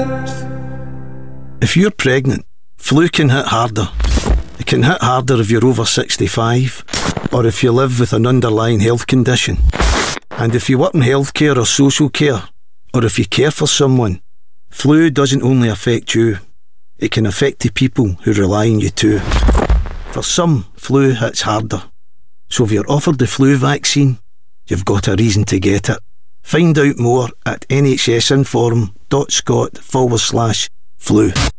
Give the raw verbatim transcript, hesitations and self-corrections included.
If you're pregnant, flu can hit harder. It can hit harder if you're over sixty-five, or if you live with an underlying health condition. And if you work in healthcare or social care, or if you care for someone, flu doesn't only affect you, it can affect the people who rely on you too. For some, flu hits harder. So if you're offered the flu vaccine, you've got a reason to get it. Find out more at nhsinform.scot forward slash flu.